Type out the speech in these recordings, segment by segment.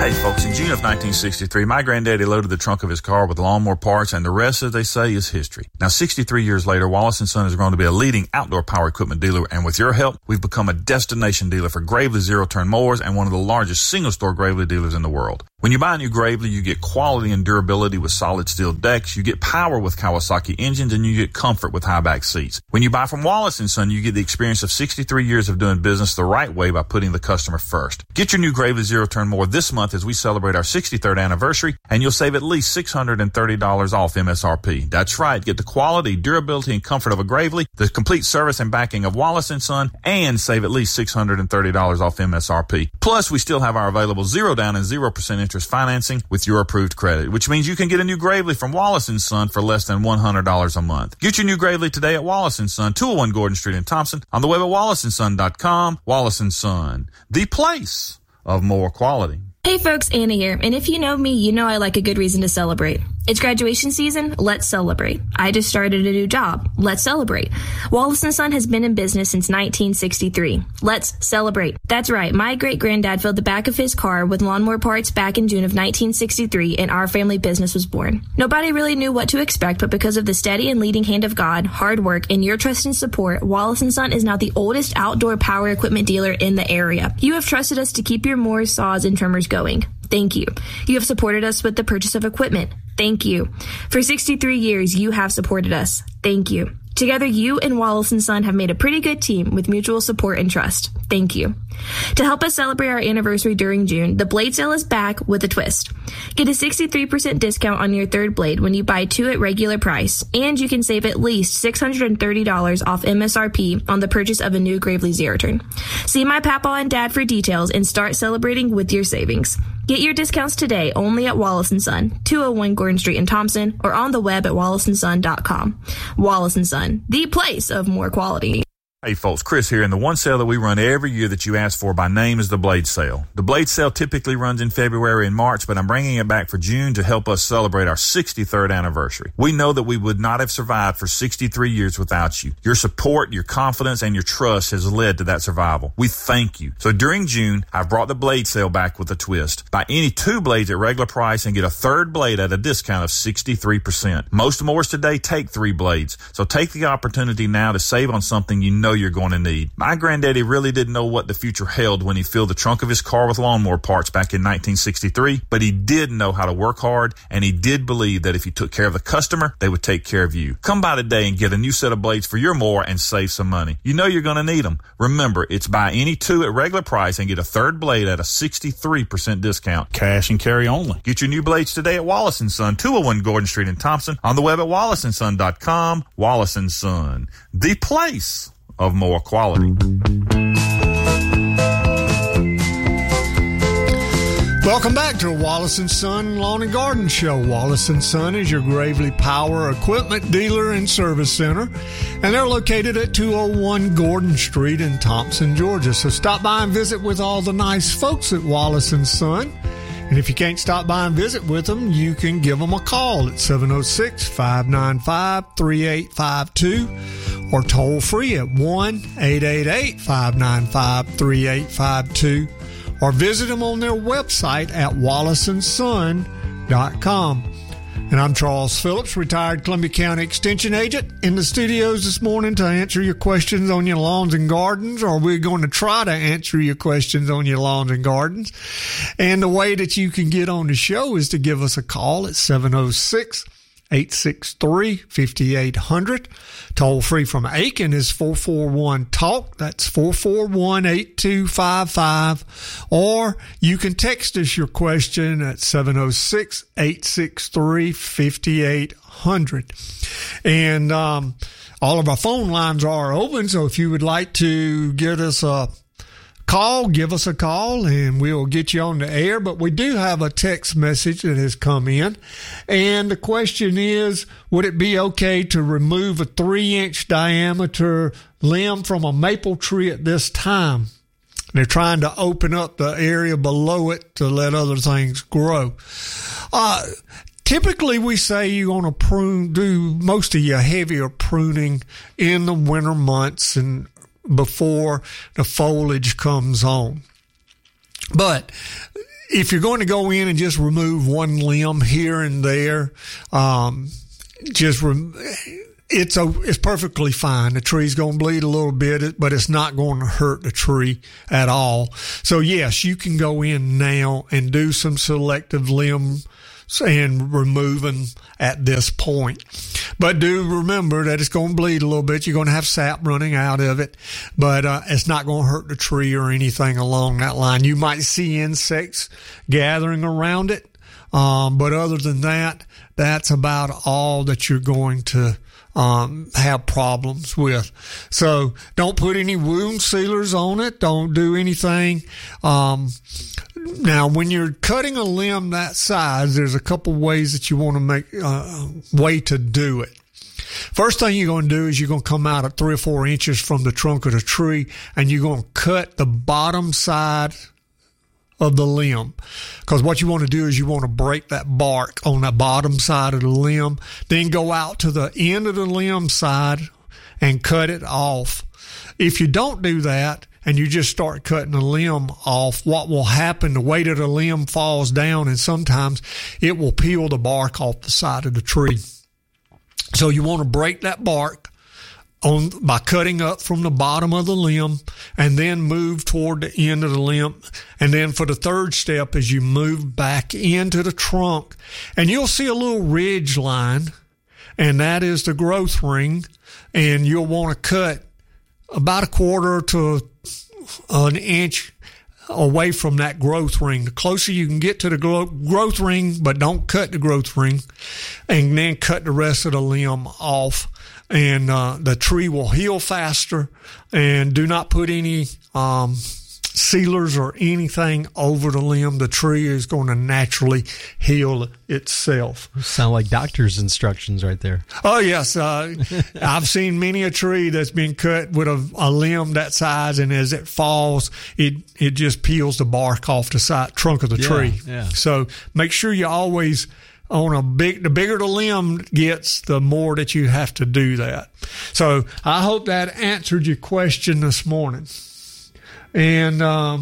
Hey folks, in June of 1963, my granddaddy loaded the trunk of his car with lawnmower parts, and the rest, as they say, is history. Now, 63 years later, Wallace & Son has grown to be a leading outdoor power equipment dealer, and with your help, we've become a destination dealer for Gravely zero-turn mowers and one of the largest single-store Gravely dealers in the world. When you buy a new Gravely, you get quality and durability with solid steel decks, you get power with Kawasaki engines, and you get comfort with high-back seats. When you buy from Wallace & Son, you get the experience of 63 years of doing business the right way by putting the customer first. Get your new Gravely zero-turn mower this month as we celebrate our 63rd anniversary, and you'll save at least $630 off MSRP. That's right. Get the quality, durability, and comfort of a Gravely, the complete service and backing of Wallace & Son, and save at least $630 off MSRP. Plus, we still have our available 0 down and 0% interest financing with your approved credit, which means you can get a new Gravely from Wallace & Son for less than $100 a month. Get your new Gravely today at Wallace & Son, 201 Gordon Street in Thompson, on the web at wallaceandson.com. Wallace & Son, the place of more quality. Hey folks, Anna here, and if you know me, you know I like a good reason to celebrate. It's graduation season, let's celebrate. I just started a new job, let's celebrate. Wallace & Son has been in business since 1963. Let's celebrate. That's right, my great-granddad filled the back of his car with lawnmower parts back in June of 1963, and our family business was born. Nobody really knew what to expect, but because of the steady and leading hand of God, hard work, and your trust and support, Wallace & Son is now the oldest outdoor power equipment dealer in the area. You have trusted us to keep your mowers, saws, and trimmers going. Thank you. You have supported us with the purchase of equipment. Thank you. For 63 years, you have supported us. Thank you. Together, you and Wallace & Son have made a pretty good team with mutual support and trust. Thank you. To help us celebrate our anniversary during June, the blade sale is back with a twist. Get a 63% discount on your third blade when you buy 2 at regular price, and you can save at least $630 off MSRP on the purchase of a new Gravely zero-turn. See my papa and dad for details and start celebrating with your savings. Get your discounts today only at Wallace & Son, 201 Gordon Street in Thompson, or on the web at wallaceandson.com. Wallace & Son, the place of more quality. Hey folks, Chris here, and the one sale that we run every year that you ask for by name is the Blade Sale. The Blade Sale typically runs in February and March, but I'm bringing it back for June to help us celebrate our 63rd anniversary. We know that we would not have survived for 63 years without you. Your support, your confidence, and your trust has led to that survival. We thank you. So during June, I've brought the Blade Sale back with a twist. Buy any 2 blades at regular price and get a third blade at a discount of 63%. Most mowers today take 3 blades, so take the opportunity now to save on something you know you're going to need. My granddaddy really didn't know what the future held when he filled the trunk of his car with lawnmower parts back in 1963, but he did know how to work hard, and he did believe that if you took care of the customer, they would take care of you. Come by today and get a new set of blades for your mower and save some money. You know you're going to need them. Remember, it's buy any 2 at regular price and get a third blade at a 63% discount. Cash and carry only. Get your new blades today at Wallace & Son, 201 Gordon Street in Thompson, on the web at wallaceandson.com. Wallace & Son, the place of more quality. Welcome back to Wallace & Son Lawn and Garden Show. Wallace & Son is your Gravely Power equipment dealer and service center, and they're located at 201 Gordon Street in Thompson, Georgia. So stop by and visit with all the nice folks at Wallace & Son. And if you can't stop by and visit with them, you can give them a call at 706-595-3852 or toll free at 1-888-595-3852 or visit them on their website at wallaceandson.com. And I'm Charles Phillips, retired Columbia County Extension Agent, in the studios this morning to answer your questions on your lawns and gardens, or we're going to try to answer your questions on your lawns and gardens. And the way that you can get on the show is to give us a call at 706-863-5800. Toll free from Aiken is 441-TALK. That's 441-8255. Or you can text us your question at 706-863-5800. And all of our phone lines are open, so if you would like to get us a call, give us a call, and we'll get you on the air. But we do have a text message that has come in, and the question is, would it be okay to remove a 3-inch diameter limb from a maple tree at this time? They're trying to open up the area below it to let other things grow. Typically, we say you want to do most of your heavier pruning in the winter months and before the foliage comes on. But if you're going to go in and just remove one limb here and there, it's perfectly fine. The tree's going to bleed a little bit, but it's not going to hurt the tree at all. So yes, you can go in now and do some selective limb and removing at this point. But do remember that it's going to bleed a little bit. You're going to have sap running out of it, but it's not going to hurt the tree or anything along that line. You might see insects gathering around it, but other than that, that's about all that you're going to have problems with. So don't put any wound sealers on it. Don't do anything. Now, when you're cutting a limb that size, there's a couple ways that you want to make way to do it. First thing you're going to do is you're going to come out at 3 or 4 inches from the trunk of the tree, and you're going to cut the bottom side of the limb, because what you want to do is you want to break that bark on the bottom side of the limb, then go out to the end of the limb side and cut it off. If you don't do that and you just start cutting the limb off, what will happen, the weight of the limb falls down, and sometimes it will peel the bark off the side of the tree. So you want to break that bark by cutting up from the bottom of the limb and then move toward the end of the limb. And then for the third step is you move back into the trunk, and you'll see a little ridge line, and that is the growth ring. And you'll want to cut about 1/4 to an inch away from that growth ring. The closer you can get to the growth ring, but don't cut the growth ring, and then cut the rest of the limb off. And the tree will heal faster. And do not put any sealers or anything over the limb. The tree is going to naturally heal itself. Sound like doctor's instructions right there. Oh, yes. I've seen many a tree that's been cut with a limb that size, and as it falls, it just peels the bark off the trunk of the tree. Yeah. So make sure you always, the bigger the limb gets, the more that you have to do that. So I hope that answered your question this morning. And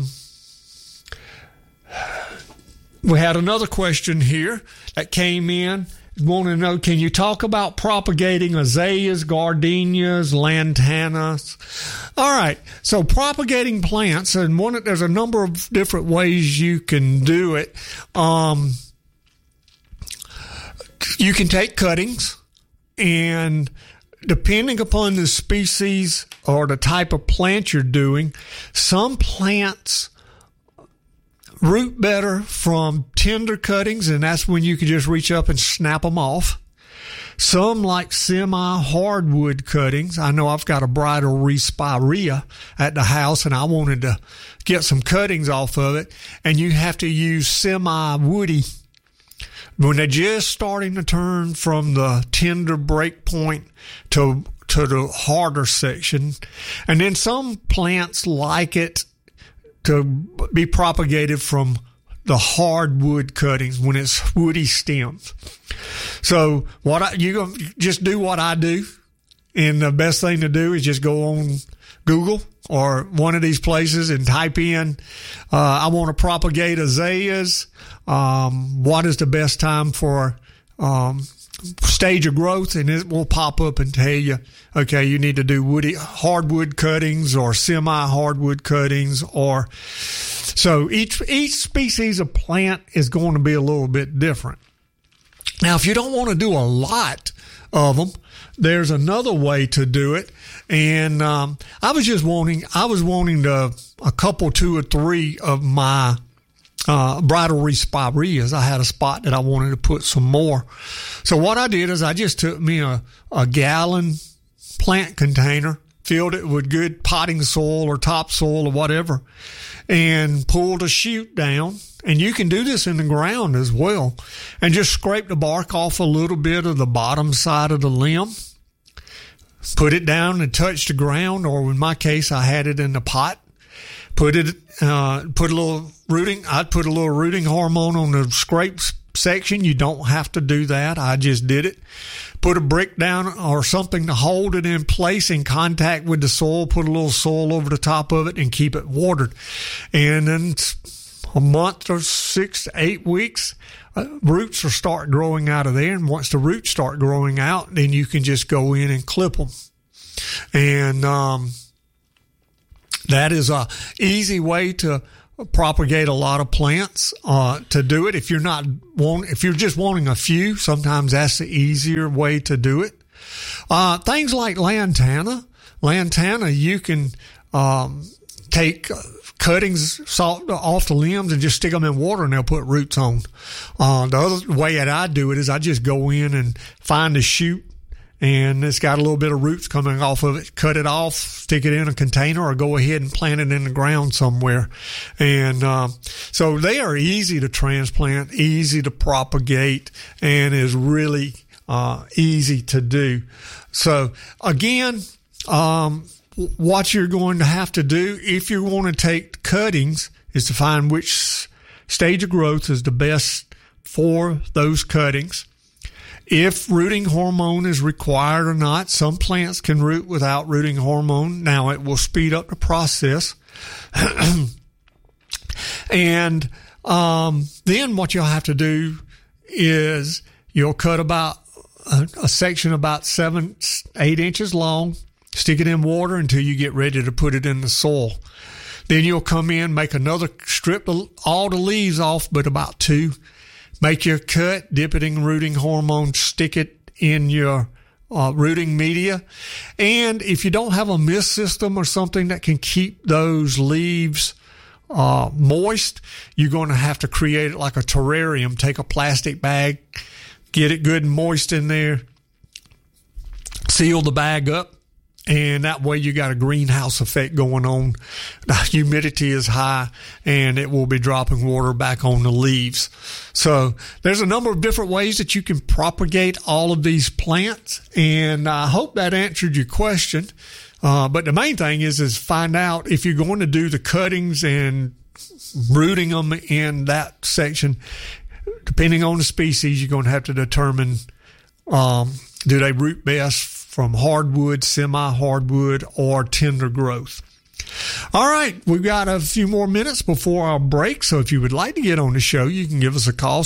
we had another question here that came in. Want to know, can you talk about propagating azaleas, gardenias, lantanas? All right. So propagating plants, and there's a number of different ways you can do it. You can take cuttings, and depending upon the species or the type of plant you're doing, some plants root better from tender cuttings, and that's when you can just reach up and snap them off. Some like semi-hardwood cuttings. I know I've got a Bridal Spirea at the house, and I wanted to get some cuttings off of it, and you have to use semi-woody when they're just starting to turn from the tender break point to the harder section. And then some plants like it to be propagated from the hardwood cuttings when it's woody stems. So you just do what I do, and the best thing to do is just go on Google or one of these places and type in, I want to propagate azaleas. What is the best time for stage of growth? And it will pop up and tell you, okay, you need to do hardwood cuttings or semi-hardwood cuttings. Or so each species of plant is going to be a little bit different. Now, if you don't want to do a lot of them, there's another way to do it. And I was wanting a couple, 2 or 3 of my Bridal Spireas. I had a spot that I wanted to put some more. So what I did is I just took me a gallon plant container, filled it with good potting soil or topsoil or whatever, and pulled a shoot down. And you can do this in the ground as well, and just scrape the bark off a little bit of the bottom side of the limb. Put it down and touch the ground, or in my case, I had it in the pot. Put a little rooting. I'd put a little rooting hormone on the scrape section. You don't have to do that. I just did it. Put a brick down or something to hold it in place in contact with the soil. Put a little soil over the top of it and keep it watered. And then a month or 6 to 8 weeks, roots will start growing out of there. And once the roots start growing out, then you can just go in and clip them. And that is a easy way to propagate a lot of plants to do it. If you're just wanting a few, sometimes that's the easier way to do it. Things like lantana, you can take cuttings off the limbs and just stick them in water and they'll put roots on. The other way that I do it is I just go in and find a shoot and it's got a little bit of roots coming off of it, cut it off, stick it in a container, or go ahead and plant it in the ground somewhere. And so they are easy to transplant, easy to propagate, and is really easy to do. So again, what you're going to have to do if you want to take cuttings is to find which stage of growth is the best for those cuttings. If rooting hormone is required or not. Some plants can root without rooting hormone. Now, it will speed up the process. And then what you'll have to do is you'll cut about a section about 7-8 inches long, stick it in water until you get ready to put it in the soil. Then you'll come in, make another strip all the leaves off, but about 2. Make your cut, dip it in rooting hormone, stick it in your rooting media. And if you don't have a mist system or something that can keep those leaves moist, you're going to have to create it like a terrarium. Take a plastic bag, get it good and moist in there, seal the bag up, and that way you got a greenhouse effect going on. The humidity is high, and it will be dropping water back on the leaves. So there's a number of different ways that you can propagate all of these plants, and I hope that answered your question. But the main thing is find out if you're going to do the cuttings and rooting them in that section. Depending on the species, you're going to have to determine, do they root best from hardwood, semi-hardwood, or tender growth. All right, we've got a few more minutes before our break, so if you would like to get on the show, you can give us a call,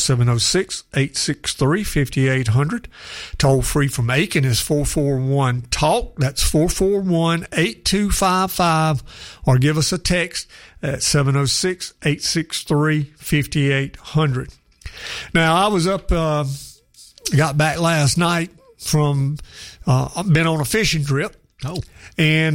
706-863-5800. Toll free from Aiken is 441-TALK. That's 441-8255. Or give us a text at 706-863-5800. Now, I was up, got back last night from, I've been on a fishing trip. Oh. And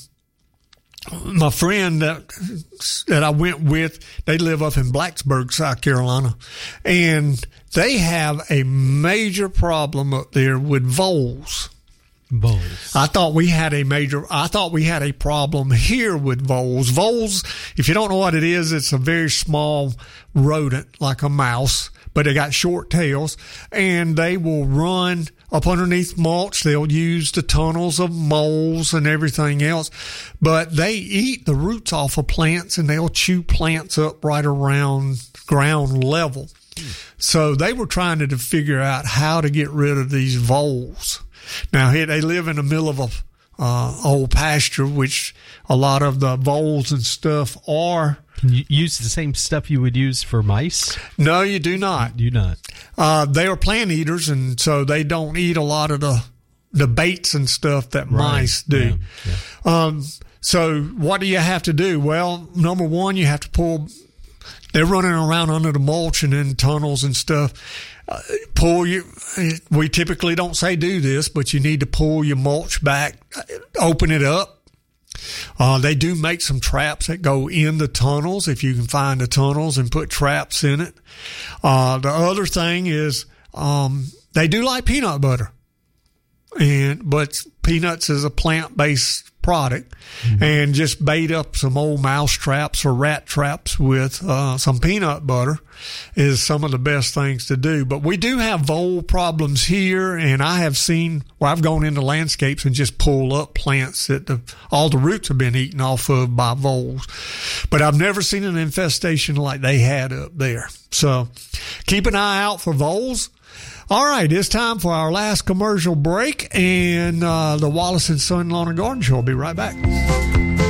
my friend that I went with, they live up in Blacksburg, South Carolina. And they have a major problem up there with voles. Voles. I thought we had a problem here with voles. Voles, if you don't know what it is, it's a very small rodent like a mouse, but they got short tails, and they will run up underneath mulch. They'll use the tunnels of moles and everything else, but they eat the roots off of plants, and they'll chew plants up right around ground level. So they were trying to figure out how to get rid of these voles. Now, here they live in the middle of a old pasture, which a lot of the voles and stuff are. Can you use the same stuff you would use for mice? No, you do not. You do not. They are plant eaters, and so they don't eat a lot of the baits and stuff that mice do. Yeah. So what do you have to do? Well, number one, you have to pull. They're running around under the mulch and in tunnels and stuff. We typically don't say do this, but you need to pull your mulch back, open it up. They do make some traps that go in the tunnels, if you can find the tunnels, and put traps in it. The other thing is, they do like peanut butter, but peanuts is a plant-based product, and just bait up some old mouse traps or rat traps with some peanut butter is some of the best things to do. But we do have vole problems here, and I have seen where I've gone into landscapes and just pull up plants that all the roots have been eaten off of by voles. But I've never seen an infestation like they had up there. So keep an eye out for voles. All right, it's time for our last commercial break, and the Wallace & Son Lawn and Garden Show will be right back.